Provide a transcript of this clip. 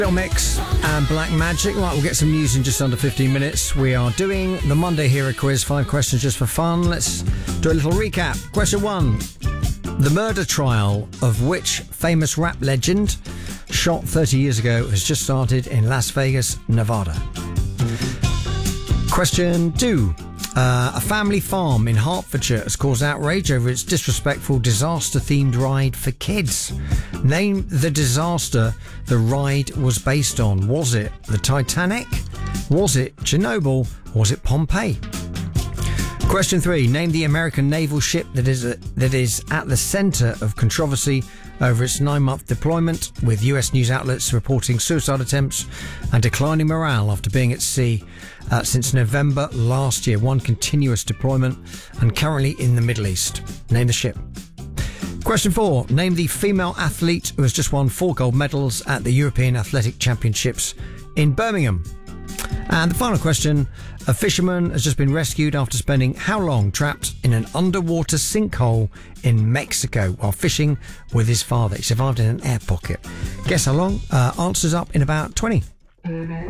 Little Mix and Black Magic. Right, we'll get some news in just under 15 minutes. We are doing the Monday Hero Quiz. 5 questions just for fun. Let's do a little recap. Question 1. The murder trial of which famous rap legend shot 30 years ago has just started in Las Vegas, Nevada? Question 2. A family farm in Hertfordshire has caused outrage over its disrespectful disaster-themed ride for kids. Name the disaster the ride was based on. Was it the Titanic? Was it Chernobyl? Was it Pompeii? Question 3. Name the American naval ship that is at the centre of controversy over its 9-month deployment, with US news outlets reporting suicide attempts and declining morale after being at sea since November last year. One continuous deployment and currently in the Middle East. Name the ship. Question 4. Name the female athlete who has just won 4 gold medals at the European Athletic Championships in Birmingham. And the final question. A fisherman has just been rescued after spending how long trapped in an underwater sinkhole in Mexico while fishing with his father? He survived in an air pocket. Guess how long? Answers up in about 20.